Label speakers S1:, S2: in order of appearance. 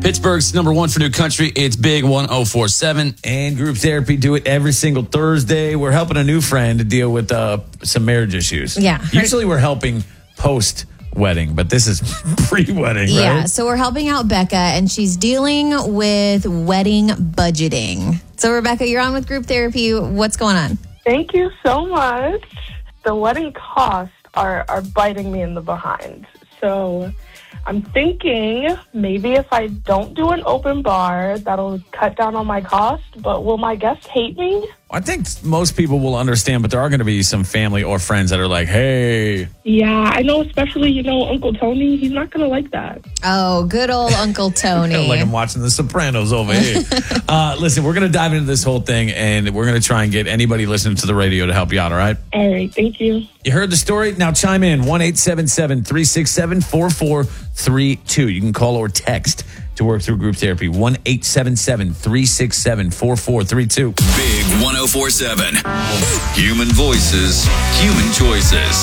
S1: Pittsburgh's number one for new country. It's Big 1047.
S2: And group therapy, do it every single Thursday. We're helping a new friend to deal with some marriage issues.
S3: Yeah.
S2: Usually we're helping post-wedding, but this is pre-wedding, right?
S3: Yeah, so we're helping out Becca, and she's dealing with wedding budgeting. So, Rebecca, you're on with group therapy. What's going on?
S4: Thank you so much. The wedding costs are biting me in the behind. So I'm thinking maybe if I don't do an open bar, that'll cut down on my cost. But will my guests hate me?
S2: I think most people will understand, but there are going to be some family or friends that are like, hey.
S4: Yeah, I know, especially, Uncle Tony. He's not going to like that.
S3: Oh, good old Uncle Tony.
S2: Like I'm watching The Sopranos over here. Listen, we're going to dive into this whole thing, and we're going to try and get anybody listening to the radio to help you out, all right?
S4: All right, thank you.
S2: You heard the story? Now chime in, 1-877-367-4432. You can call or text to work through group therapy, 1-877-367-4432.
S5: Big 1047. Human voices, human choices.